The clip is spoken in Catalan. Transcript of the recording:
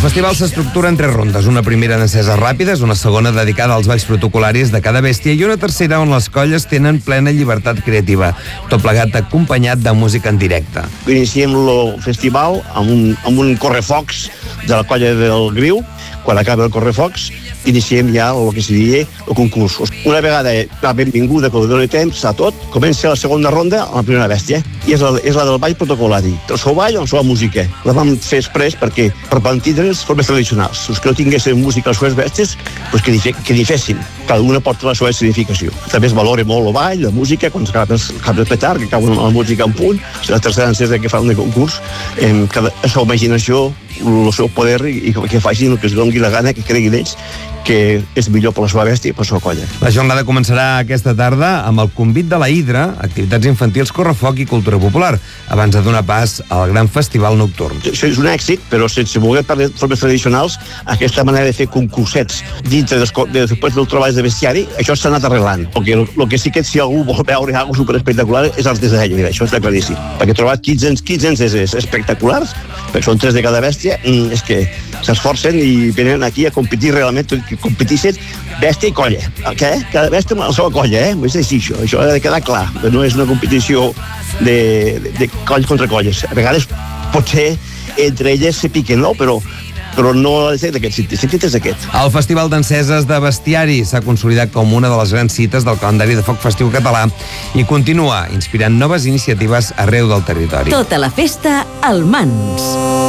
festival s'estructura en 3 rondes, una primera d'enceses ràpides, una segona dedicada als balls protocolaris de cada bèstia i una tercera on les colles tenen plena llibertat creativa, tot plegat acompanyat de música en directe. Iniciem el festival amb un correfocs de la colla del Griu. Quan acaba el correfocs, iniciem ja el que seria el concurs. Una vegada la benvinguda, que doni temps a tot, comença la segona ronda a la primera bèstia, i és la del ball protocolari. El seu ball o la seva música. La vam fer després perquè per mantindre les formes tradicionals. Els que no tinguessin música a les seves bèsties, doncs que n'hi fessin. Cada una porta la seva significació. També es valora molt el ball, la música, quan s'acaba el petard, que acaba la música en punt, la tercera encesa que fan un concurs, la seva imaginació, el seu poder, i que facin el que es doni la gana, que creguin ells que és millor per la seva bèstia i per la seva colla. La jornada començarà aquesta tarda amb el convit de la Hidra, activitats infantils, correfoc i cultura popular, abans de donar pas al gran festival nocturn. Això és un èxit, però sense voler parlar de formes tradicionals, aquesta manera de fer concursets dintre després del treball de bestiari, això s'ha anat arreglant. El que sí que si algú vol veure alguna cosa superespectacular és els disseny, això està claríssim. Perquè he trobat 15 enceses espectaculars, perquè són 3 de cada bèstia, és que s'esforcen i venen aquí a competir realment, que competissin bèstia i colla. Què? Cada bèstia amb la seva colla, És així, això ha de quedar clar. No és una competició de colls contra colles. A vegades potser entre elles se piquen, no? Però no ha de ser d'aquest sentit. El sentit és aquest. El Festival d'Enceses de Bestiari s'ha consolidat com una de les grans cites del calendari de foc festiu català i continua inspirant noves iniciatives arreu del territori. Tota la festa al Mans.